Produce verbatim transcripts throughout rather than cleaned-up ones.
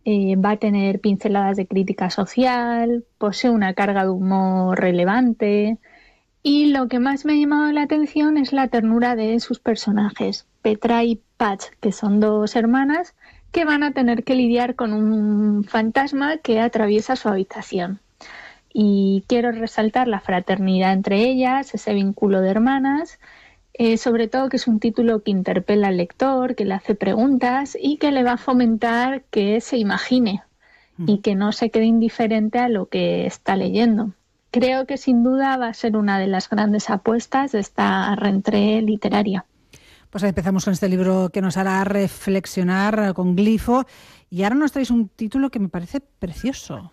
eh, va a tener pinceladas de crítica social, posee una carga de humor relevante y lo que más me ha llamado la atención es la ternura de sus personajes, Petra y Patch, que son dos hermanas que van a tener que lidiar con un fantasma que atraviesa su habitación. Y quiero resaltar la fraternidad entre ellas, ese vínculo de hermanas, eh, sobre todo que es un título que interpela al lector, que le hace preguntas y que le va a fomentar que se imagine y que no se quede indiferente a lo que está leyendo. Creo que sin duda va a ser una de las grandes apuestas de esta rentrée literaria. Pues empezamos con este libro que nos hará reflexionar con Glifo y ahora nos traéis un título que me parece precioso.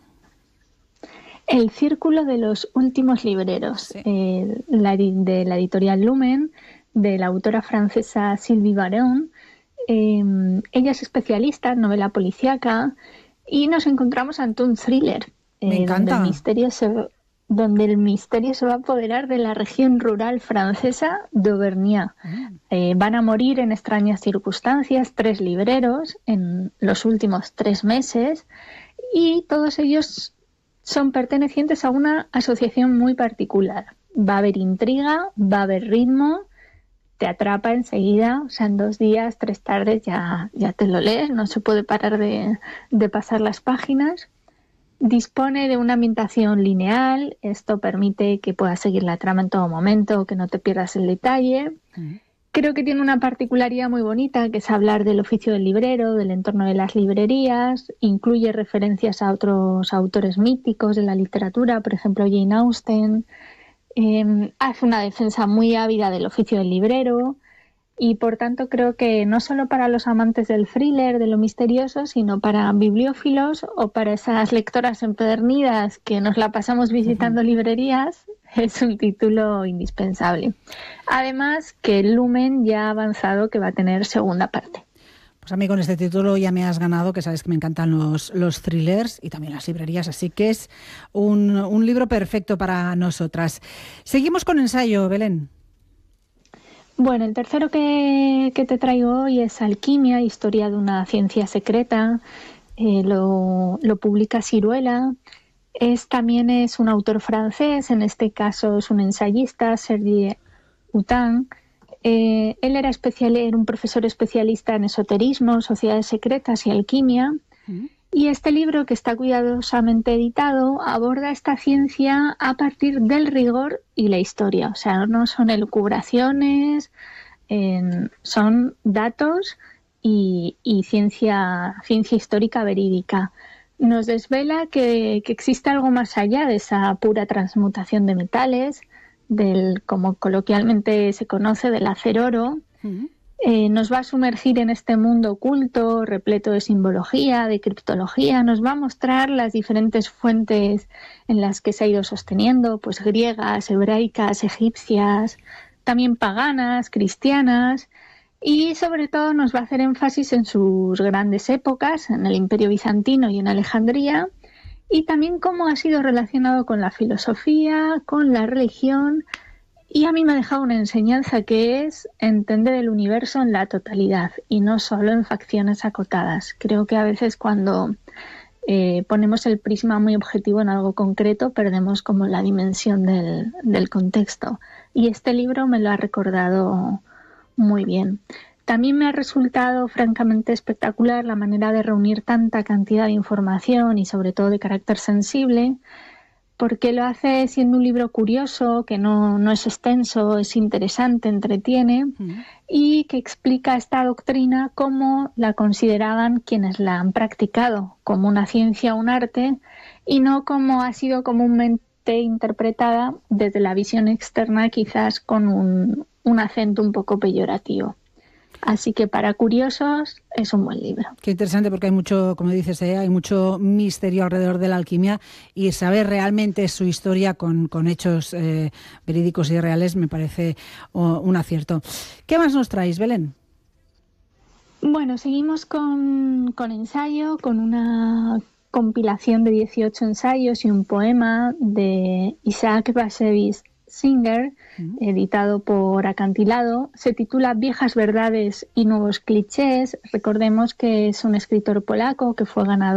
El círculo de los últimos libreros, sí. eh, la, de la editorial Lumen, de la autora francesa Sylvie Varens. Eh, ella es especialista en novela policíaca y nos encontramos ante un thriller Me eh, donde, el encanta. misterio se, donde el misterio se va a apoderar de la región rural francesa de Auvernia. Mm. Eh, van a morir en extrañas circunstancias tres libreros en los últimos tres meses y todos ellos son pertenecientes a una asociación muy particular. Va a haber intriga, va a haber ritmo, te atrapa enseguida, o sea, en dos días, tres tardes ya, ya te lo lees, no se puede parar de, de pasar las páginas. Dispone de una ambientación lineal, esto permite que puedas seguir la trama en todo momento, que no te pierdas el detalle. Mm. Creo que tiene una particularidad muy bonita, que es hablar del oficio del librero, del entorno de las librerías, incluye referencias a otros autores míticos de la literatura, por ejemplo Jane Austen, eh, hace una defensa muy ávida del oficio del librero y por tanto creo que no solo para los amantes del thriller, de lo misterioso, sino para bibliófilos o para esas lectoras empedernidas que nos la pasamos visitando uh-huh. librerías, es un título indispensable. Además que Lumen ya ha avanzado que va a tener segunda parte. Pues a mí con este título ya me has ganado, que sabes que me encantan los, los thrillers y también las librerías, así que es un, un libro perfecto para nosotras. Seguimos con ensayo, Belén. Bueno, el tercero que, que te traigo hoy es Alquimia, historia de una ciencia secreta. Eh, lo, lo publica Siruela. Es, también es un autor francés, en este caso es un ensayista, Sergi Houtin. Eh, él era, especial, era un profesor especialista en esoterismo, sociedades secretas y alquimia. ¿Mm? Y este libro, que está cuidadosamente editado, aborda esta ciencia a partir del rigor y la historia. O sea, no son elucubraciones, eh, son datos y, y ciencia, ciencia histórica verídica. Nos desvela que, que existe algo más allá de esa pura transmutación de metales, del, como coloquialmente se conoce, del hacer oro. Uh-huh. Eh, nos va a sumergir en este mundo oculto, repleto de simbología, de criptología. Nos va a mostrar las diferentes fuentes en las que se ha ido sosteniendo, pues griegas, hebraicas, egipcias, también paganas, cristianas. Y sobre todo nos va a hacer énfasis en sus grandes épocas, en el Imperio Bizantino y en Alejandría, y también cómo ha sido relacionado con la filosofía, con la religión. Y a mí me ha dejado una enseñanza que es entender el universo en la totalidad y no solo en facciones acotadas. Creo que a veces cuando eh, ponemos el prisma muy objetivo en algo concreto perdemos como la dimensión del, del contexto. Y este libro me lo ha recordado muy bien. También me ha resultado francamente espectacular la manera de reunir tanta cantidad de información y sobre todo de carácter sensible, porque lo hace siendo un libro curioso, que no, no es extenso, es interesante, entretiene, uh-huh. y que explica esta doctrina como la consideraban quienes la han practicado, como una ciencia, un arte, y no como ha sido comúnmente interpretada desde la visión externa, quizás con un, un acento un poco peyorativo. Así que para curiosos es un buen libro. Qué interesante, porque hay mucho, como dices, ¿eh? hay mucho misterio alrededor de la alquimia y saber realmente su historia con, con hechos eh, verídicos y reales me parece oh, un acierto. ¿Qué más nos traéis, Belén? Bueno, seguimos con, con ensayo, con una compilación de dieciocho ensayos y un poema de Isaac Bashevis Singer, uh-huh. editado por Acantilado. Se titula Viejas verdades y nuevos clichés. Recordemos que es un escritor polaco que fue ganador